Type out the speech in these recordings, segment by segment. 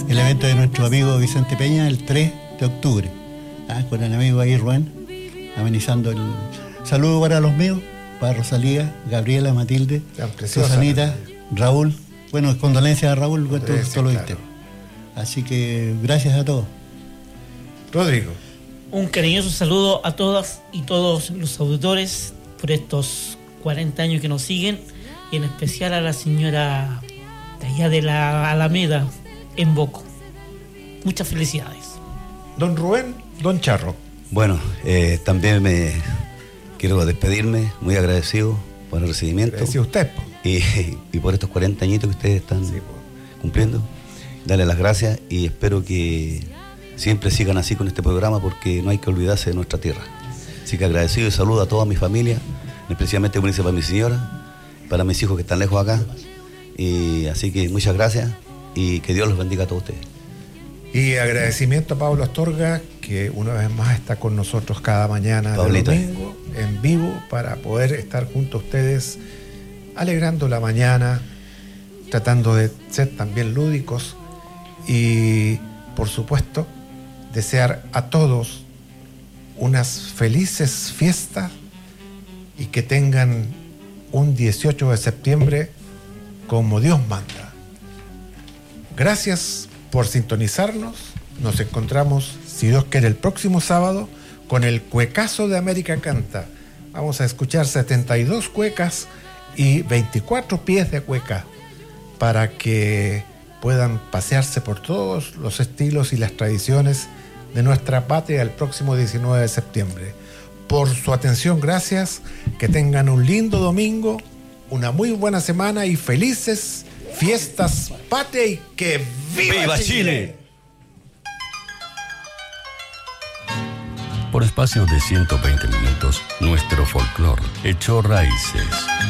el evento de nuestro amigo Vicente Peña el 3 de octubre. Con el amigo ahí Juan, amenizando el saludo para los míos, para Rosalía, Gabriela, Matilde, Susanita, Raúl. Bueno, condolencias a Raúl, tú lo viste. Así que gracias a todos. Rodrigo. Un cariñoso saludo a todas y todos los auditores por estos 40 años que nos siguen, y en especial a la señora de allá de la Alameda, en Boco. Muchas felicidades. Don Rubén, don Charro. Bueno, también me quiero despedirme, muy agradecido por el recibimiento. Agradecido a usted, y por estos 40 añitos que ustedes están cumpliendo. Darle las gracias y espero que siempre sigan así con este programa, porque no hay que olvidarse de nuestra tierra. Así que agradecido y saludo a toda mi familia, especialmente como dice para mi señora, para mis hijos que están lejos acá. Y así que muchas gracias y que Dios los bendiga a todos ustedes. Y agradecimiento a Pablo Astorga, que una vez más está con nosotros cada mañana de domingo en vivo para poder estar junto a ustedes, alegrando la mañana, tratando de ser también lúdicos y, por supuesto, desear a todos unas felices fiestas y que tengan un 18 de septiembre como Dios manda. Gracias por sintonizarnos. Nos encontramos, si Dios quiere, el próximo sábado con el Cuecazo de América Canta. Vamos a escuchar 72 cuecas y 24 pies de cueca para que puedan pasearse por todos los estilos y las tradiciones de nuestra patria el próximo 19 de septiembre. Por su atención, gracias. Que tengan un lindo domingo, una muy buena semana y felices fiestas patria, y que ¡viva Chile! Por espacio de 120 minutos, nuestro folclor echó raíces.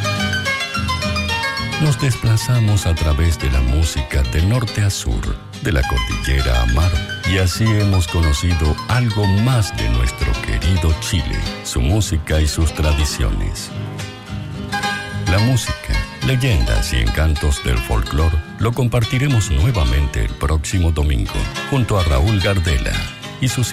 Nos desplazamos a través de la música de norte a sur, de la cordillera a mar, y así hemos conocido algo más de nuestro querido Chile, su música y sus tradiciones. La música, leyendas y encantos del folclor lo compartiremos nuevamente el próximo domingo, junto a Raúl Gardela y sus